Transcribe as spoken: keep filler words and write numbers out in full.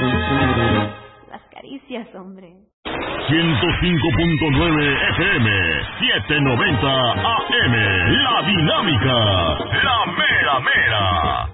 Las caricias, hombre. ciento cinco punto nueve F M, setecientos noventa A M, La Dinámica, la mera mera.